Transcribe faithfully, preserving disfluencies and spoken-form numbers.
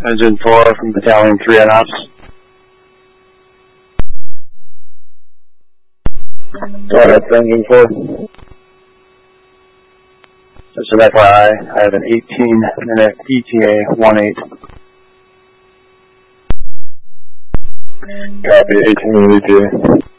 Engine four from Battalion three on ops. Go ahead, Engine four. Just an F Y I, I have an eighteen minute E T A one eight. Copy, eighteen minute E T A.